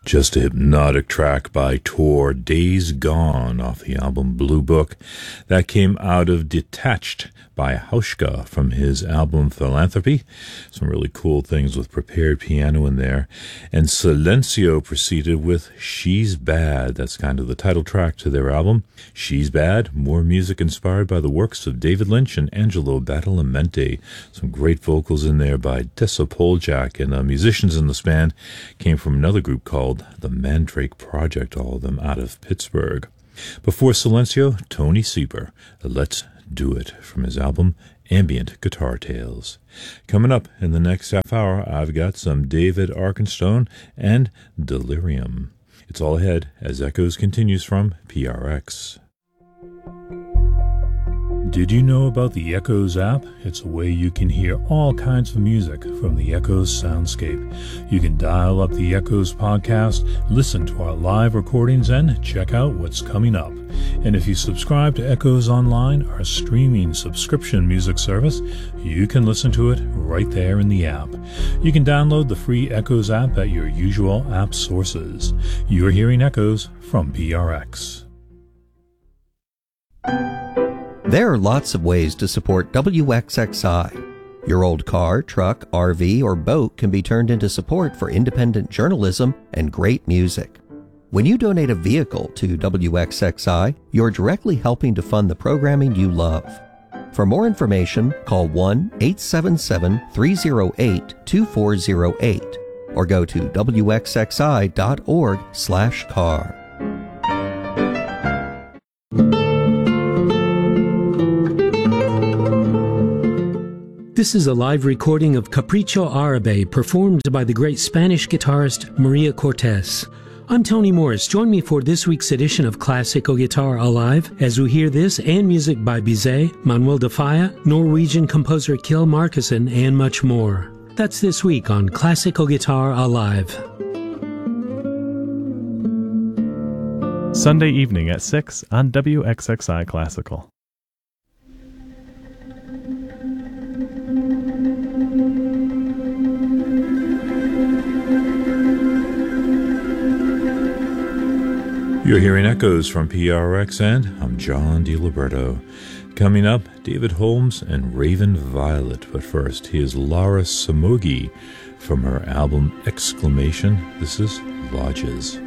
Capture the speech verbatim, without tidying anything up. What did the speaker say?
Just a hypnotic track by Tor, Days Gone, off the album Blue Book. That came out of Detached by Hauschka from his album Philanthropy. Some really cool things with prepared piano in there. And Silencio proceeded with She's Bad. That's kind of the title track to their album. She's Bad, more music inspired by the works of David Lynch and Angelo Badalamenti. Some great vocals in there by Tessa Poljak, and the musicians in this band came from another group called the Mandrake Project, all of them out of Pittsburgh. Before Silencio, Tony Sieber, Let's Do It, from his album Ambient Guitar Tales. Coming up in the next half hour, I've got some David Arkenstone and Delirium. It's all ahead as Echoes continues from P R X. Did you know about the Echoes app? It's a way you can hear all kinds of music from the Echoes soundscape. You can dial up the Echoes podcast, listen to our live recordings, and check out what's coming up. And if you subscribe to Echoes Online, our streaming subscription music service, you can listen to it right there in the app. You can download the free Echoes app at your usual app sources. You're hearing Echoes from P R X. There are lots of ways to support W X X I. Your old car, truck, R V, or boat can be turned into support for independent journalism and great music. When you donate a vehicle to W X X I, you're directly helping to fund the programming you love. For more information, call one eight seven seven, three oh eight, two four oh eight or go to W X X I dot org slash car. This is a live recording of Capricho Árabe performed by the great Spanish guitarist Maria Cortés. I'm Tony Morris. Join me for this week's edition of Classical Guitar Alive as we hear this and music by Bizet, Manuel de Falla, Norwegian composer Kjell Markussen, and much more. That's this week on Classical Guitar Alive. Sunday evening at six on W X X I Classical. You're hearing Echoes from P R X, and I'm John DiLiberto. Coming up, David Holmes and Raven Violet. But first, here's Laura Samoghi from her album Exclamation. This is Lodges.